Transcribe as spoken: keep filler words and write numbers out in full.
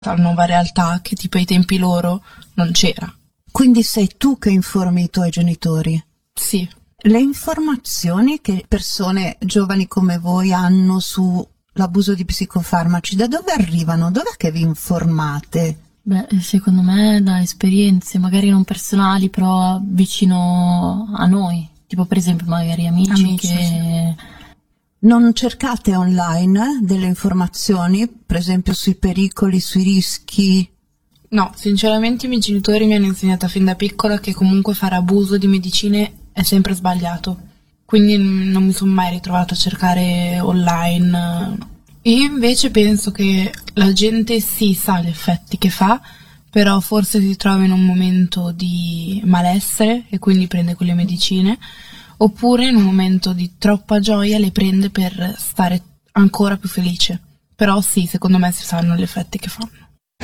la nuova realtà che tipo ai tempi loro non c'era. Quindi sei tu che informi i tuoi genitori? Sì. Le informazioni che persone giovani come voi hanno sull'abuso di psicofarmaci, da dove arrivano? Dov'è che vi informate? Beh, secondo me da esperienze, magari non personali, però vicino a noi. Tipo per esempio magari amici, amici che... Sì. Non cercate online delle informazioni, per esempio sui pericoli, sui rischi? No, sinceramente i miei genitori mi hanno insegnato fin da piccola che comunque fare abuso di medicine è sempre sbagliato. Quindi non mi sono mai ritrovata a cercare online. Io invece penso che la gente sì sa gli effetti che fa, però forse si trova in un momento di malessere e quindi prende quelle medicine, oppure in un momento di troppa gioia le prende per stare ancora più felice. Però sì, secondo me si sanno gli effetti che fa.